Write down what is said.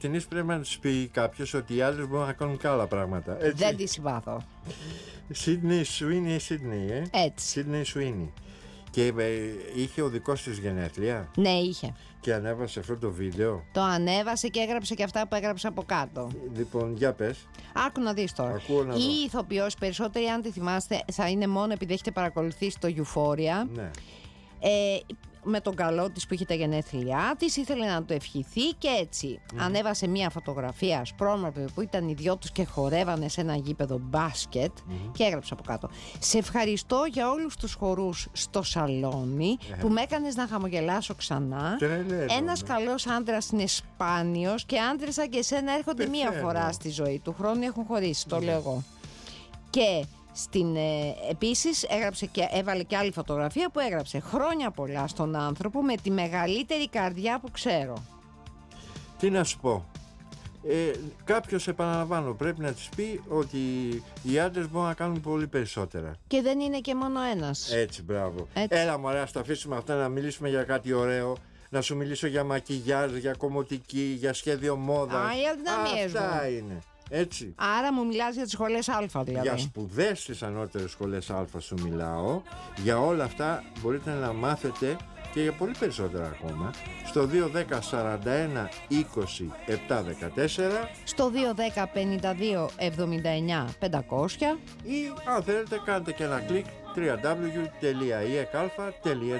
αυτινής πρέπει να της πει κάποιος ότι οι άντρες μπορούν να κάνουν και άλλα πράγματα. Έτσι. Δεν τη συμπάθω. Σίδνεϊ Σουίνι, Σίδνεϊ, Έτσι. Σίδνεϊ Σουίνι. Και είχε ο δικός της γενέθλια. Ναι, είχε. Και ανέβασε αυτό το βίντεο. Το ανέβασε και έγραψε και αυτά που έγραψε από κάτω. Λοιπόν, για πες. Άκου να δεις τώρα. Ακούω να δω. Η ηθοποιός, περισσότεροι αν τη θυμάστε, θα είναι μόνο επειδή έχετε παρακολουθήσει το Euphoria. Ναι. Με τον καλό της που είχε τα γενέθλιά της, ήθελε να το ευχηθεί και έτσι ανέβασε μια φωτογραφία ασπρόμαυρη που ήταν οι δυο τους και χορεύανε σε ένα γήπεδο μπάσκετ και έγραψε από κάτω: σε ευχαριστώ για όλους τους χορούς στο σαλόνι που με έκανες να χαμογελάσω ξανά. Ένας καλός άντρας είναι σπάνιος και άντρες σαν και εσένα έρχονται μία φορά στη ζωή του χρόνου, έχουν χωρίσει, το λέω εγώ. Και επίσης έβαλε και άλλη φωτογραφία που έγραψε: χρόνια πολλά στον άνθρωπο με τη μεγαλύτερη καρδιά που ξέρω. Τι να σου πω, κάποιος, επαναλαμβάνω, πρέπει να της πει ότι οι άντρες μπορούν να κάνουν πολύ περισσότερα. Και δεν είναι και μόνο ένας. Έτσι, μπράβο. Έτσι. Έλα μωρέ, ας τα αφήσουμε αυτά, να μιλήσουμε για κάτι ωραίο. Να σου μιλήσω για μακιγιάζ, για κομμωτική, για σχέδιο μόδας. οι αδυναμίες μου. Αυτά είναι. Έτσι. Άρα μου μιλάς για τις σχολές Α, δηλαδή. Για σπουδές στις ανώτερες σχολές Α σου μιλάω. Για όλα αυτά μπορείτε να μάθετε και για πολύ περισσότερα ακόμα στο 210 41 20 714, στο 210 52 79 500 ή αν θέλετε κάντε και ένα κλικ www.ekalfa.gr.